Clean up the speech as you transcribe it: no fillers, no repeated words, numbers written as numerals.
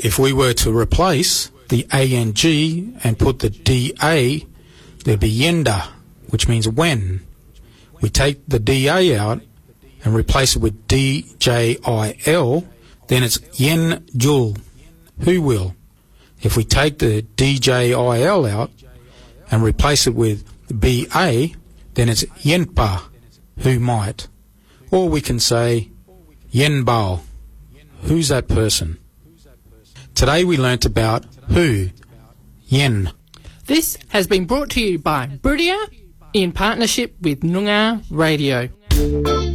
If we were to replace the ANG and put the DA, there'd be yenda, which means when. We take the DA out and replace it with DJIL, then it's yen jul, who will. If we take the DJIL out and replace it with BA, then it's yenpa, who might. Or we can say yenbao, who's that person. Today we learnt about who, yen. This has been brought to you by Buriya in partnership with Noongar Radio.